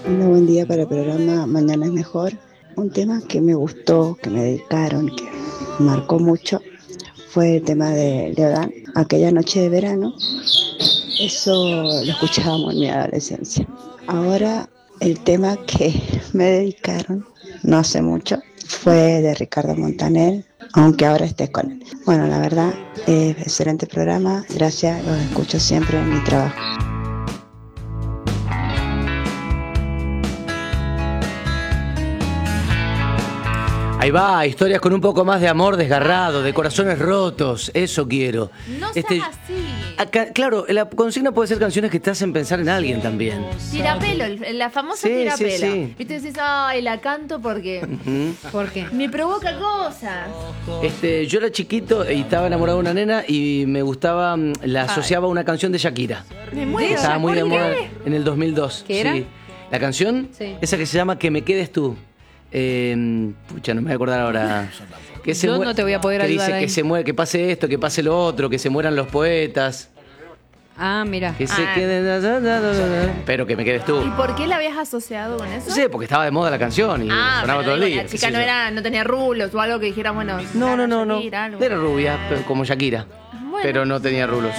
Un buen día para el programa Mañana es Mejor. Un tema que me gustó, que me dedicaron, que marcó mucho, fue el tema de Leodán, aquella noche de verano. Eso lo escuchábamos en mi adolescencia. Ahora el tema que me dedicaron, no hace mucho, fue de Ricardo Montaner, aunque ahora estés con él. Bueno, la verdad, excelente programa, gracias, los escucho siempre en mi trabajo. Ahí va, historias con un poco más de amor desgarrado, de corazones rotos, eso quiero. No seas así. Claro, la consigna puede ser canciones que te hacen pensar en alguien también. Tirapelo, la famosa Sí, tirapelo. sí, sí. Viste, decís, ay, la canto porque ¿Por qué? me provoca cosas. Yo era chiquito y estaba enamorado de una nena y me gustaba, la asociaba a una canción de Shakira. Me muero. Estaba muy de ¿Por moda qué? en el 2002. ¿Qué era? Sí. La canción, Sí. esa que se llama Que me quedes tú. Pucha, no me voy a acordar ahora. Que Yo no te voy a poder que ayudar dice ahí. que se muere, que pase esto, que pase lo otro, que se mueran los poetas, Ah, mira. que se queden. Pero que me quedes tú. ¿Y por qué la habías asociado con eso? No sé, porque estaba de moda la canción y sonaba pero todo el digo, día. la qué chica sé yo. no tenía rulos o algo que dijera, bueno, No. Shakira, algo. Era rubia, pero como Shakira. Bueno. Pero no tenía rulos.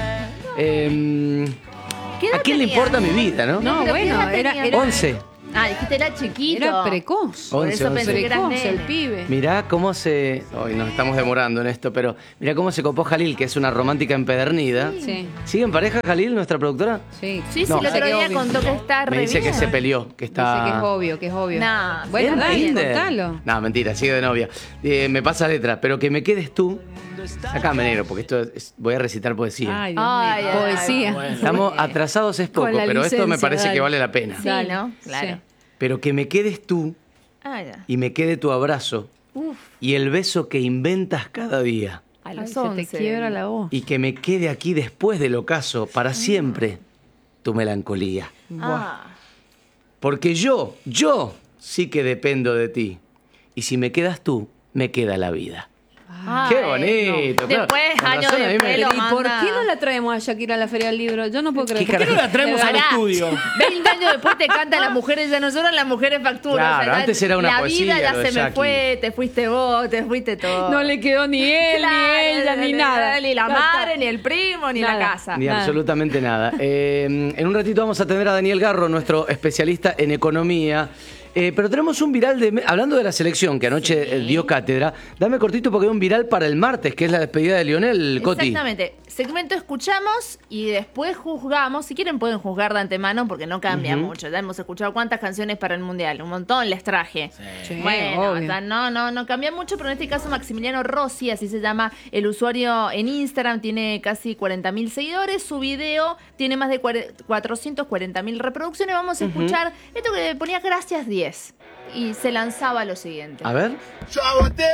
¿Qué edad ¿A quién le tenía? importa mi vida, no? No, pero ¿qué bueno, edad era, tenía? era, 11. Ah, dijiste era chiquito. era precoz. Por 11, eso 11. pensé que eras Precoz, el nene. pibe. Mirá cómo se... Hoy nos estamos demorando en esto, pero mirá cómo se copó Jalil, que es una romántica empedernida. Sí, ¿Sigue en pareja Jalil, nuestra productora? sí. Sí, No. el otro Dice que día obvio. contó que está Me re dice que bien. se peleó, que está... Dice que es obvio, que es obvio. Nah, Bueno, ¿En dale, Tinder? contalo. No, mentira, sigue de novia. Me pasa letra, pero que me quedes tú... Sacame, negro, porque voy a recitar poesía. Ay, Dios Ay, mío. ay, Poesía. ay. Estamos atrasados es poco, Con la pero esto me licencia, parece dale. que vale la pena. Sí, Dale. ¿no? Claro. Sí. Pero que me quedes tú Ah, ya. y me quede tu abrazo Uf, y el beso que inventas cada día. a Ay, las se 11. te quiebra la voz. Y que me quede aquí después del ocaso para siempre tu melancolía. Ah, Porque yo sí que dependo de ti. Y si me quedas tú, me queda la vida. ay, Qué bonito, no. claro. Después, Con años razón, a mí me- después, lo ¿Y por manda. qué no la traemos a Shakira a la Feria del Libro? Yo no puedo creer. ¿Qué ¿Por ¿Por qué no la traemos al Pará. estudio? 20 años después te cantan las mujeres, ya nosotros las mujeres facturan. Claro, antes era una la poesía vida ya lo de se me Jackie. fue, te fuiste vos, te fuiste todo. No le quedó ni él, Claro, ni ella, ni nada. Ni la Ya está. madre, ni el primo, ni Nada. la casa. Ni Nada. absolutamente nada. En un ratito vamos a tener a Daniel Garro, nuestro especialista en economía. Pero tenemos un viral hablando de la selección que anoche dio cátedra. Dame cortito porque hay un viral para el martes, que es la despedida de Lionel, Coti. Exactamente. Segmento escuchamos y después juzgamos. Si quieren pueden juzgar de antemano porque no cambia mucho. Ya hemos escuchado cuántas canciones para el Mundial. Un montón les traje. Sí, Bueno, obvio. o sea, no cambia mucho, pero en este caso Maximiliano Rossi, así se llama el usuario en Instagram, tiene casi 40.000 seguidores. Su video tiene más de 440.000 reproducciones. Vamos a escuchar esto que le ponía gracias 10. Y se lanzaba lo siguiente. A ver. Yo agoté